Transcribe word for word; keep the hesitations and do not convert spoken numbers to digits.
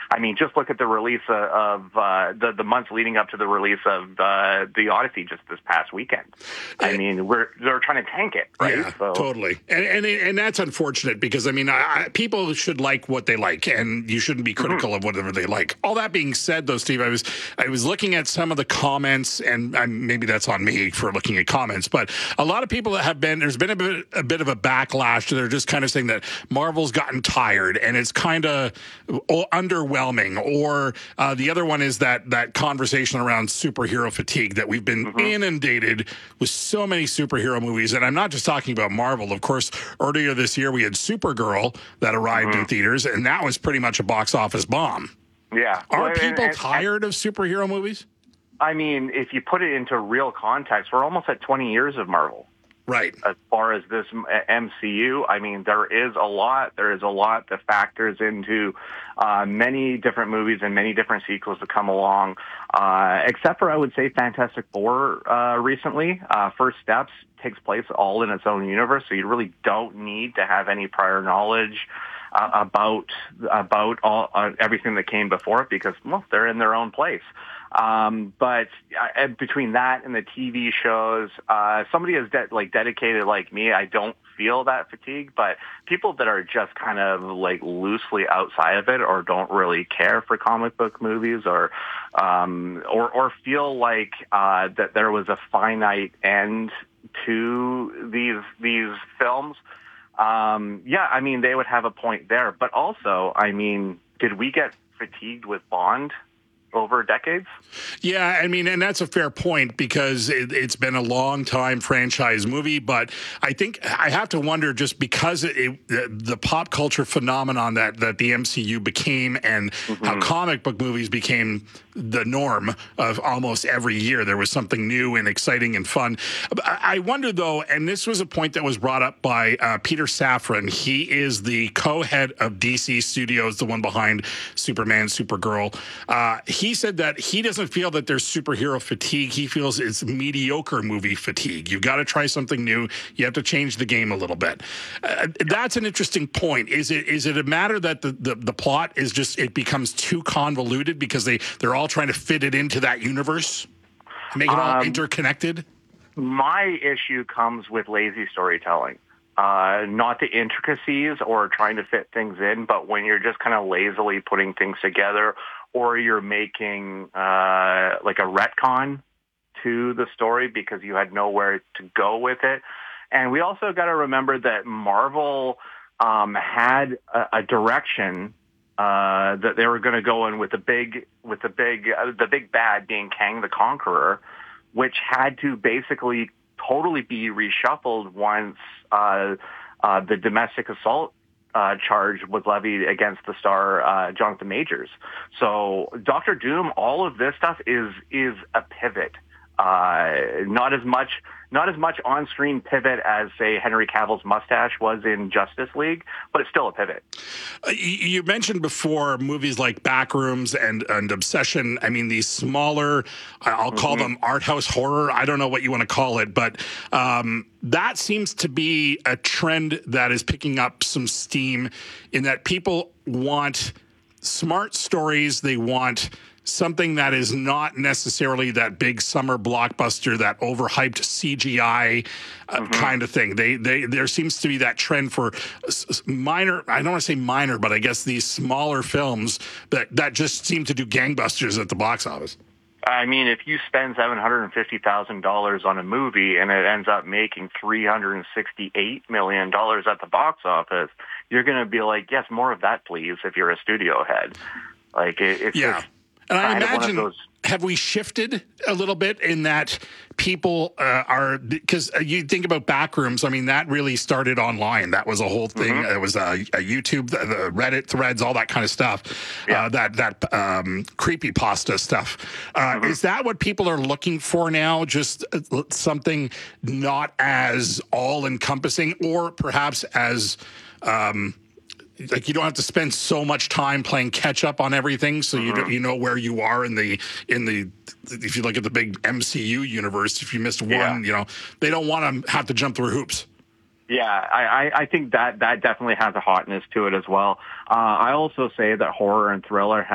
I mean, just look at the release of, of uh, the the months leading up to the release of uh, the Odyssey just this past weekend. I and, mean, we're they're trying to tank it, right? Yeah, so. totally, and and and that's unfortunate because I mean, I, I, people should like what they like, and you shouldn't be critical mm-hmm. of whatever they like. All that being said, though, Steve, I was I was looking at some of the comments, and I, maybe that's on me for looking at comments, but a lot of people that have been there's been a bit a bit of a backlash. They're just kind of saying that Marvel's gotten tired and it's kind of underwhelming. Or uh, the other one is that that conversation around superhero fatigue, that we've been mm-hmm. inundated with so many superhero movies. And I'm not just talking about Marvel. Of course, earlier this year we had Supergirl that arrived mm-hmm. in theaters, and that was pretty much a box office bomb. Yeah. Are well, people and, and, tired of superhero movies? I mean, if you put it into real context, we're almost at twenty years of Marvel. Right. As far as this M C U, I mean, there is a lot. There is a lot that factors into uh, many different movies and many different sequels to come along, uh, except for, I would say, Fantastic Four uh, recently. Uh, First Steps takes place all in its own universe, so you really don't need to have any prior knowledge uh, about about all uh, everything that came before it because, well, they're in their own place. Um, but uh, between that and the T V shows, uh, somebody as de- like dedicated like me, I don't feel that fatigue, but people that are just kind of like loosely outside of it or don't really care for comic book movies or, um, or, or feel like, uh, that there was a finite end to these, these films. Um, yeah, I mean, they would have a point there, but also, I mean, did we get fatigued with Bond over decades? Yeah, I mean, and that's a fair point because it, it's been a long time franchise movie, but I think I have to wonder just because it, it, the, the pop culture phenomenon that, that the M C U became and mm-hmm. how comic book movies became the norm of almost every year. There was something new and exciting and fun. I wonder, though, and this was a point that was brought up by uh, Peter Safran. He is the co-head of D C Studios, the one behind Superman, Supergirl. Uh, he said that he doesn't feel that there's superhero fatigue. He feels it's mediocre movie fatigue. You've got to try something new. You have to change the game a little bit. Uh, that's an interesting point. Is it is it a matter that the, the, the plot is just, it becomes too convoluted because they, they're all trying to fit it into that universe, make it all um, interconnected? My issue comes with lazy storytelling. Uh, not the intricacies or trying to fit things in, but when you're just kind of lazily putting things together or you're making uh, like a retcon to the story because you had nowhere to go with it. And we also got to remember that Marvel um, had a, a direction uh, that they were going to go in with the big, with the big, uh, the big bad being Kang the Conqueror, which had to basically totally be reshuffled once uh, uh, the domestic assault uh, charge was levied against the star uh, Jonathan Majors. So Doctor Doom, all of this stuff is is a pivot. Uh, not as much, not as much on-screen pivot as, say, Henry Cavill's mustache was in Justice League, but it's still a pivot. Uh, you mentioned before movies like Backrooms and, and Obsession. I mean, these smaller, I'll call mm-hmm. them art house horror. I don't know what you want to call it, but um, that seems to be a trend that is picking up some steam in that people want smart stories. They want something that is not necessarily that big summer blockbuster, that overhyped C G I uh, mm-hmm. kind of thing. They, they, there seems to be that trend for minor, I don't want to say minor, but I guess these smaller films that, that just seem to do gangbusters at the box office. I mean, if you spend seven hundred fifty thousand dollars on a movie and it ends up making three hundred sixty-eight million dollars at the box office, you're going to be like, yes, more of that, please, if you're a studio head. Like, it, it's yeah. just... And I imagine, have we shifted a little bit in that people uh, are, because you think about Backrooms, I mean, that really started online. That was a whole thing. Mm-hmm. It was a, a YouTube, the, the Reddit threads, all that kind of stuff, yeah. uh, that that um, creepypasta stuff. Uh, mm-hmm. Is that what people are looking for now? Just something not as all-encompassing or perhaps as... Um, like you don't have to spend so much time playing catch up on everything, so you mm-hmm. you know where you are in the in the if you look at the big M C U universe. If you missed one, yeah. you know they don't want to have to jump through hoops. Yeah, I, I think that that definitely has a hotness to it as well. Uh, I also say that horror and thriller